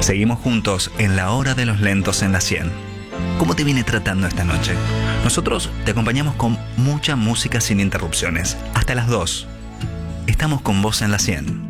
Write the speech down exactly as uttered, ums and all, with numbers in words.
Seguimos juntos en la hora de los lentos en la cien. ¿Cómo te viene tratando esta noche? Nosotros te acompañamos con mucha música sin interrupciones. Hasta las dos. Estamos con vos en la cien.